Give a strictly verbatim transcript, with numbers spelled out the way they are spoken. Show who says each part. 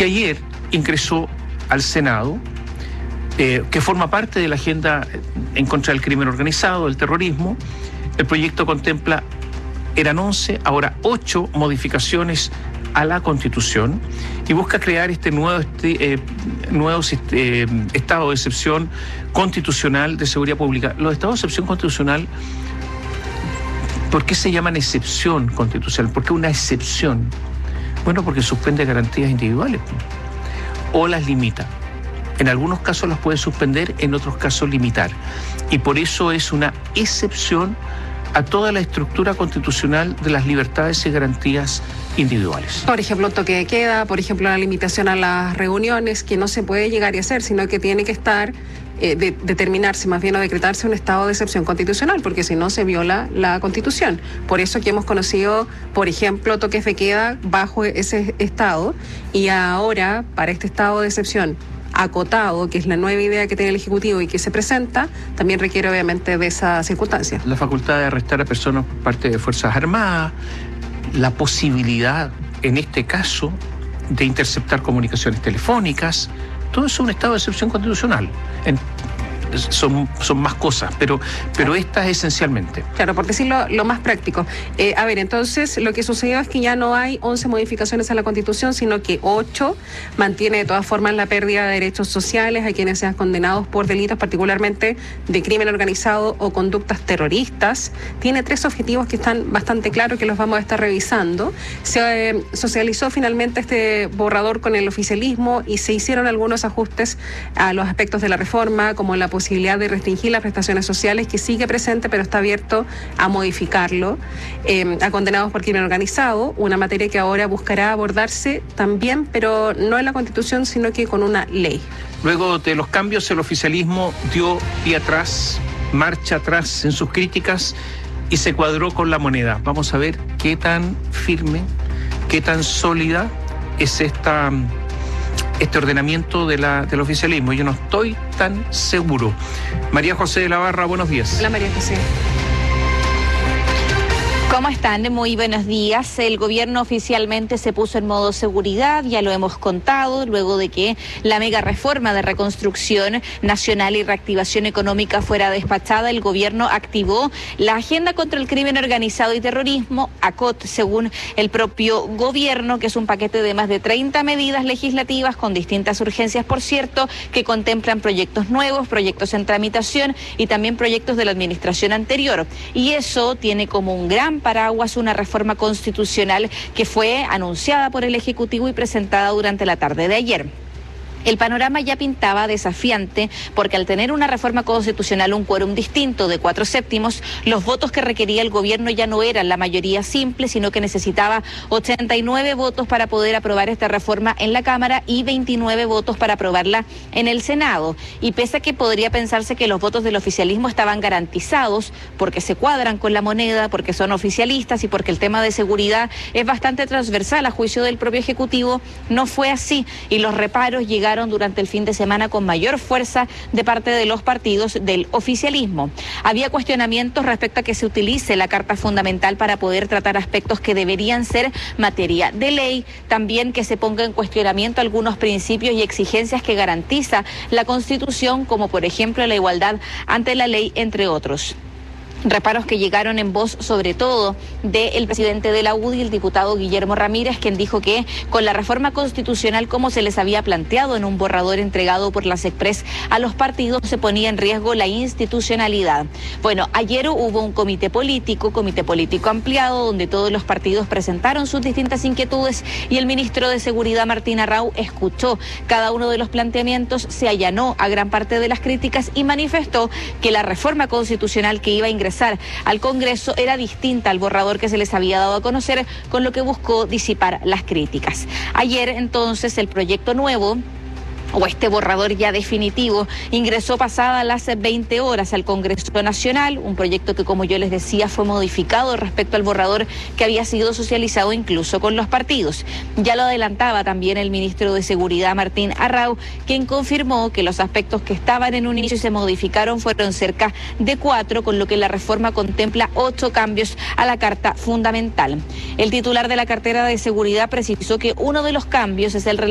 Speaker 1: que ayer ingresó al Senado, eh, que forma parte de la agenda en contra del crimen organizado, del terrorismo. El proyecto contempla, eran once, ahora ocho modificaciones a la Constitución y busca crear este nuevo, este, eh, nuevo eh, estado de excepción constitucional de seguridad pública. Los estados de excepción constitucional, ¿por qué se llaman excepción constitucional? ¿Por qué una excepción? Bueno, porque suspende garantías individuales o las limita. En algunos casos las puede suspender, en otros casos limitar. Y por eso es una excepción a toda la estructura constitucional de las libertades y garantías individuales.
Speaker 2: Por ejemplo, un toque de queda, por ejemplo, la limitación a las reuniones, que no se puede llegar a hacer, sino que tiene que estar, eh, de, determinarse más bien o decretarse un estado de excepción constitucional, porque si no se viola la Constitución. Por eso que hemos conocido, por ejemplo, toques de queda bajo ese estado, y ahora, para este estado de excepción acotado, que es la nueva idea que tiene el Ejecutivo y que se presenta, también requiere obviamente de esa circunstancia.
Speaker 1: La facultad de arrestar a personas por parte de Fuerzas Armadas, la posibilidad, en este caso, de interceptar comunicaciones telefónicas, todo eso es un estado de excepción constitucional. En, son, son más cosas, pero, pero esta es esencialmente.
Speaker 2: Claro, por decirlo lo más práctico. Eh, a ver, entonces lo que sucedió es que ya no hay once modificaciones a la Constitución, sino que ocho. Mantiene de todas formas la pérdida de derechos sociales a quienes sean condenados por delitos, particularmente de crimen organizado o conductas terroristas. Tiene tres objetivos que están bastante claros, que los vamos a estar revisando. Se eh, socializó finalmente este borrador con el oficialismo y se hicieron algunos ajustes a los aspectos de la reforma, como la posibilidad posibilidad de restringir las prestaciones sociales, que sigue presente, pero está abierto a modificarlo, eh, a condenados por crimen organizado, una materia que ahora buscará abordarse también, pero no en la Constitución, sino que con una ley.
Speaker 1: Luego de los cambios, el oficialismo dio pie atrás, marcha atrás en sus críticas y se cuadró con la moneda. Vamos a ver qué tan firme, qué tan sólida es esta... este ordenamiento de la, del oficialismo. Yo no estoy tan seguro. María José de la Barra, buenos días.
Speaker 2: Hola, María José.
Speaker 3: ¿Cómo están? Muy buenos días. El gobierno oficialmente se puso en modo seguridad, ya lo hemos contado, luego de que la mega reforma de reconstrucción nacional y reactivación económica fuera despachada, el gobierno activó la agenda contra el crimen organizado y terrorismo, A C O T, según el propio gobierno, que es un paquete de más de treinta medidas legislativas con distintas urgencias, por cierto, que contemplan proyectos nuevos, proyectos en tramitación y también proyectos de la administración anterior. Y eso tiene como un gran paraguas una reforma constitucional que fue anunciada por el Ejecutivo y presentada durante la tarde de ayer. El panorama ya pintaba desafiante porque al tener una reforma constitucional un quórum distinto de cuatro séptimos, los votos que requería el gobierno ya no eran la mayoría simple, sino que necesitaba ochenta y nueve votos para poder aprobar esta reforma en la Cámara y veintinueve votos para aprobarla en el Senado. Y pese a que podría pensarse que los votos del oficialismo estaban garantizados porque se cuadran con la moneda, porque son oficialistas y porque el tema de seguridad es bastante transversal a juicio del propio Ejecutivo, no fue así y los reparos llegaron durante el fin de semana con mayor fuerza de parte de los partidos del oficialismo. Había cuestionamientos respecto a que se utilice la Carta Fundamental para poder tratar aspectos que deberían ser materia de ley, también que se ponga en cuestionamiento algunos principios y exigencias que garantiza la Constitución, como por ejemplo la igualdad ante la ley, entre otros. Reparos que llegaron en voz sobre todo del presidente de la U D I, el diputado Guillermo Ramírez, quien dijo que con la reforma constitucional como se les había planteado en un borrador entregado por la SECPRES a los partidos, se ponía en riesgo la institucionalidad. Bueno, ayer hubo un comité político, comité político ampliado, donde todos los partidos presentaron sus distintas inquietudes y el ministro de Seguridad, Martín Arrau, escuchó cada uno de los planteamientos, se allanó a gran parte de las críticas y manifestó que la reforma constitucional que iba a ingresar al Congreso era distinta al borrador que se les había dado a conocer, con lo que buscó disipar las críticas. Ayer, entonces, el proyecto nuevo, o este borrador ya definitivo, ingresó pasadas las veinte horas al Congreso Nacional, un proyecto que, como yo les decía, fue modificado respecto al borrador que había sido socializado incluso con los partidos. Ya lo adelantaba también el ministro de Seguridad, Martín Arrau, quien confirmó que los aspectos que estaban en un inicio y se modificaron fueron cerca de cuatro, con lo que la reforma contempla ocho cambios a la Carta Fundamental. El titular de la cartera de Seguridad precisó que uno de los cambios es el